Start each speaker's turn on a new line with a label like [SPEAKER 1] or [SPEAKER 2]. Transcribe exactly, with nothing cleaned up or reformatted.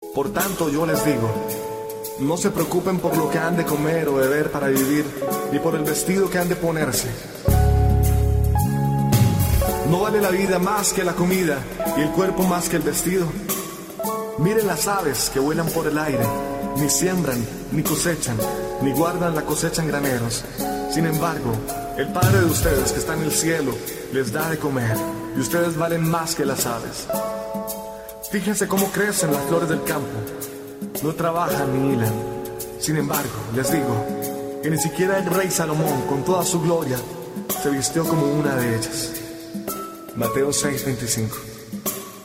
[SPEAKER 1] Por tanto yo les digo, no se preocupen por lo que han de comer o beber para vivir, ni por el vestido que han de ponerse. ¿No vale la vida más que la comida y el cuerpo más que el vestido? Miren las aves que vuelan por el aire, ni siembran, ni cosechan, ni guardan la cosecha en graneros. Sin embargo, el Padre de ustedes que está en el cielo les da de comer, y ustedes valen más que las aves. Fíjense cómo crecen las flores del campo. No trabajan ni hilan. Sin embargo, les digo que ni siquiera el rey Salomón, con toda su gloria, se vistió como una de ellas. Mateo seis veinticinco.